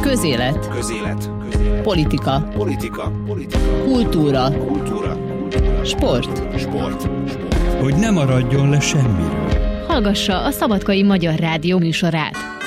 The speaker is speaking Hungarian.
Közélet. Politika. Kultúra. Sport. Hogy ne maradjon le semmiről. Hallgassa a Szabadkai Magyar Rádió műsorát.